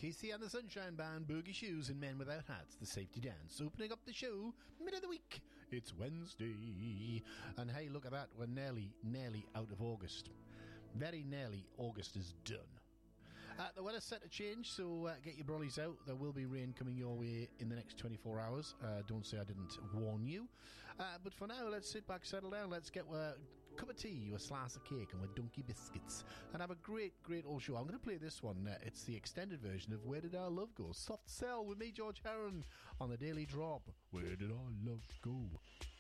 Casey and the Sunshine Band, Boogie Shoes and Men Without Hats, the Safety Dance. Opening up the show, mid of the week. It's Wednesday. And hey, look at that. We're nearly out of August. Very nearly August is done. The weather's set to change, so get your brollies out. There will be rain coming your way in the next 24 hours. Don't say I didn't warn you. But for now, let's sit back, settle down. Let's get a cup of tea, a slice of cake, and with donkey biscuits, and have a great old show. I'm going to play this one. It's the extended version of Where Did Our Love Go? Soft Cell with me, George Heron, on the Daily Drop. Where did our love go?